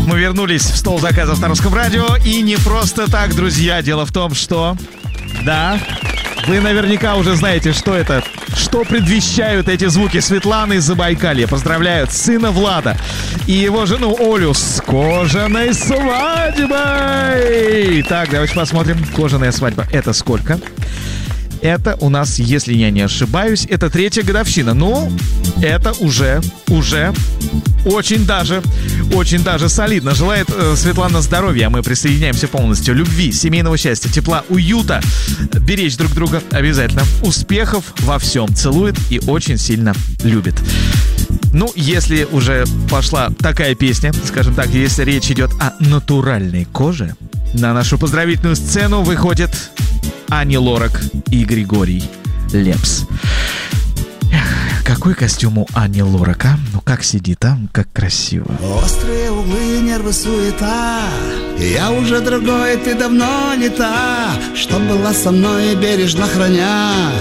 Мы вернулись в стол заказов на Русском радио. И не просто так, друзья. Дело в том, что... Да, вы наверняка уже знаете, что это. Что предвещают эти звуки. Светланы из Забайкалья поздравляют сына Влада и его жену Олю с кожаной свадьбой. Так, давайте посмотрим. Кожаная свадьба. Это сколько? Это у нас, если я не ошибаюсь, это 3-я годовщина. Ну, это уже очень даже солидно. Желает Светлана здоровья. Мы присоединяемся полностью. Любви, семейного счастья, тепла, уюта. Беречь друг друга обязательно. Успехов во всем. Целует и очень сильно любит. Ну, если уже пошла такая песня, скажем так, если речь идет о натуральной коже, на нашу поздравительную сцену выходит Ани Лорак и Григорий Лепс. Эх, какой костюм у Ани Лорак, а? Ну как сидит, а? Как красиво. Острые углы, нервы, суета. Я уже другой, ты давно не та, что была со мной бережно храня